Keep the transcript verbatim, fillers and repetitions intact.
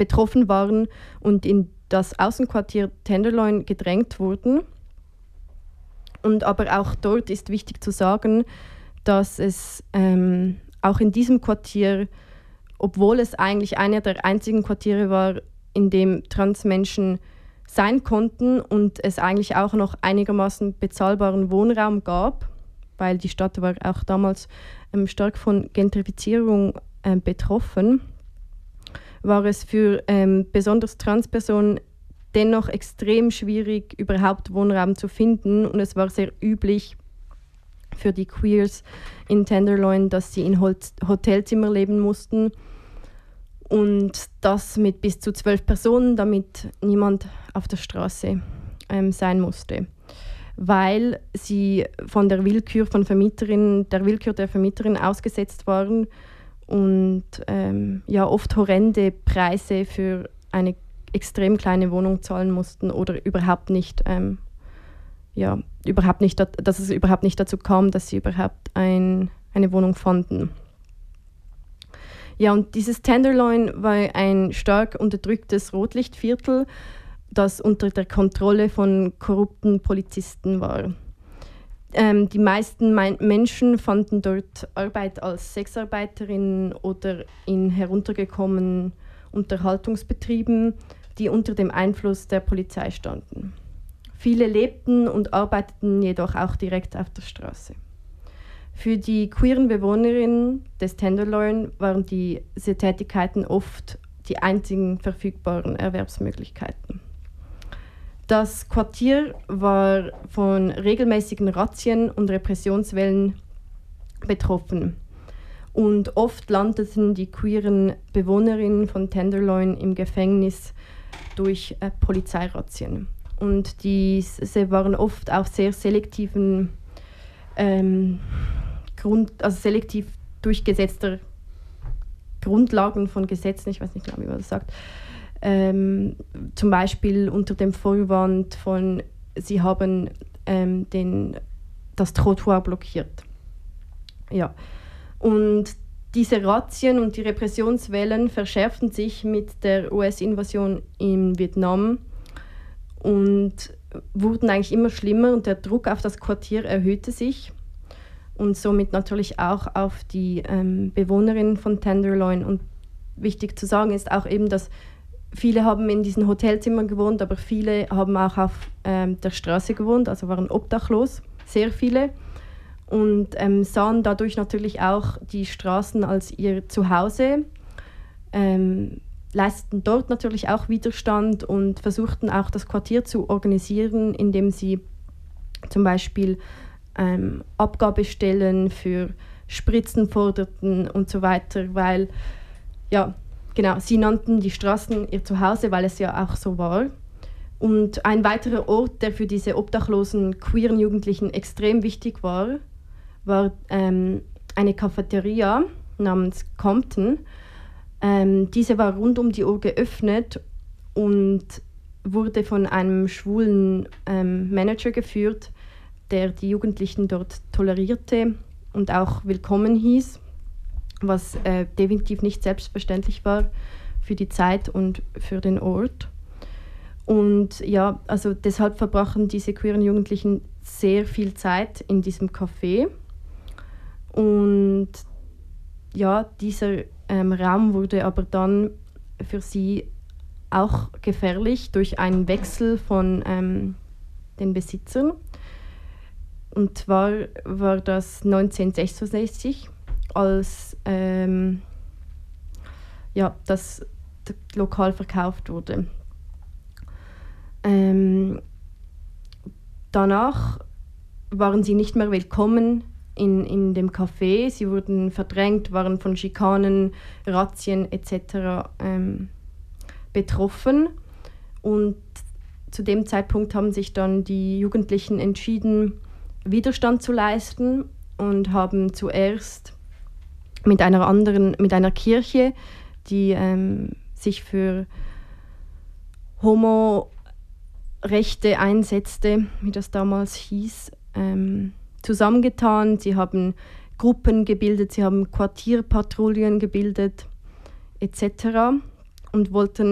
betroffen waren und in das Außenquartier Tenderloin gedrängt wurden. Und aber auch dort ist wichtig zu sagen, dass es ähm, auch in diesem Quartier, obwohl es eigentlich einer der einzigen Quartiere war, in dem Transmenschen sein konnten und es eigentlich auch noch einigermaßen bezahlbaren Wohnraum gab, weil die Stadt war auch damals ähm, stark von Gentrifizierung äh, betroffen, war es für ähm, besonders Transpersonen dennoch extrem schwierig, überhaupt Wohnraum zu finden. Und es war sehr üblich für die Queers in Tenderloin, dass sie in Hotelzimmer leben mussten. Und das mit bis zu zwölf Personen, damit niemand auf der Straße ähm, sein musste. Weil sie von der Willkür von Vermieterinnen, der Willkür der Vermieterin ausgesetzt waren und ähm, ja, oft horrende Preise für eine extrem kleine Wohnung zahlen mussten oder überhaupt nicht, ähm, ja, überhaupt nicht, dass es überhaupt nicht dazu kam, dass sie überhaupt ein, eine Wohnung fanden. Ja, und dieses Tenderloin war ein stark unterdrücktes Rotlichtviertel, das unter der Kontrolle von korrupten Polizisten war. Ähm, die meisten Me- Menschen fanden dort Arbeit als Sexarbeiterinnen oder in heruntergekommenen Unterhaltungsbetrieben, die unter dem Einfluss der Polizei standen. Viele lebten und arbeiteten jedoch auch direkt auf der Straße. Für die queeren Bewohnerinnen des Tenderloin waren diese Tätigkeiten oft die einzigen verfügbaren Erwerbsmöglichkeiten. Das Quartier war von regelmäßigen Razzien und Repressionswellen betroffen. Und oft landeten die queeren Bewohnerinnen von Tenderloin im Gefängnis durch äh, Polizeirazzien. Und diese waren oft auf sehr selektiven, ähm, Grund, also selektiv durchgesetzter Grundlagen von Gesetzen, ich weiß nicht genau, wie man das sagt, ähm, zum Beispiel unter dem Vorwand von, sie haben ähm, den, das Trottoir blockiert. Ja. Und diese Razzien und die Repressionswellen verschärften sich mit der U S-Invasion in Vietnam und wurden eigentlich immer schlimmer und der Druck auf das Quartier erhöhte sich und somit natürlich auch auf die ähm, Bewohnerinnen von Tenderloin. Und wichtig zu sagen ist auch eben, dass viele haben in diesen Hotelzimmern gewohnt, aber viele haben auch auf ähm, der Straße gewohnt, also waren obdachlos, sehr viele. Und ähm, sahen dadurch natürlich auch die Straßen als ihr Zuhause, ähm, leisteten dort natürlich auch Widerstand und versuchten auch das Quartier zu organisieren, indem sie zum Beispiel ähm, Abgabestellen für Spritzen forderten und so weiter, weil, ja, genau, sie nannten die Straßen ihr Zuhause, weil es ja auch so war. Und ein weiterer Ort, der für diese obdachlosen queeren Jugendlichen extrem wichtig war, war ähm, eine Cafeteria namens Compton. Ähm, diese war rund um die Uhr geöffnet und wurde von einem schwulen ähm, Manager geführt, der die Jugendlichen dort tolerierte und auch willkommen hieß, was äh, definitiv nicht selbstverständlich war für die Zeit und für den Ort. Und ja, also deshalb verbrachen diese queeren Jugendlichen sehr viel Zeit in diesem Café. Und ja, dieser ähm, Raum wurde aber dann für sie auch gefährlich durch einen Wechsel von ähm, den Besitzern. Und zwar war das neunzehnhundertsechsundsechzig, als ähm, ja, das Lokal verkauft wurde. Ähm, danach waren sie nicht mehr willkommen in, in dem Café. Sie wurden verdrängt, waren von Schikanen, Razzien et cetera ähm, betroffen. Und zu dem Zeitpunkt haben sich dann die Jugendlichen entschieden, Widerstand zu leisten und haben zuerst mit einer anderen, mit einer Kirche, die ähm, sich für Homo-Rechte einsetzte, wie das damals hieß, ähm, zusammengetan. Sie haben Gruppen gebildet, sie haben Quartierpatrouillen gebildet et cetera und wollten